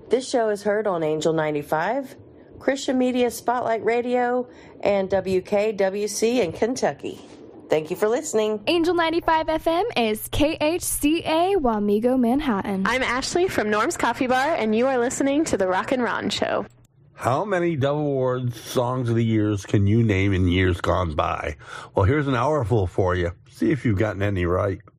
This show is heard on Angel 95, Christian Media Spotlight Radio, and WKWC in Kentucky. Thank you for listening. Angel 95 FM is KHCA Wamego, Manhattan. I'm Ashley from Norm's Coffee Bar, and you are listening to The Rock and Ron Show. How many Dove Awards Songs of the Years can you name in years gone by? Well, here's an hour full for you. See if you've gotten any right.